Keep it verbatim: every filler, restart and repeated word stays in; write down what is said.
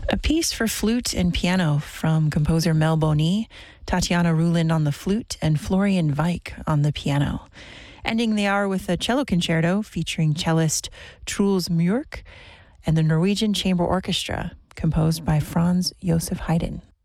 A piece for flute and piano from composer Mel Boni, Tatiana Rulin on the flute, and Florian Weik on the piano. Ending the hour with a cello concerto featuring cellist Truls Mjörk and the Norwegian Chamber Orchestra, composed by Franz Josef Haydn.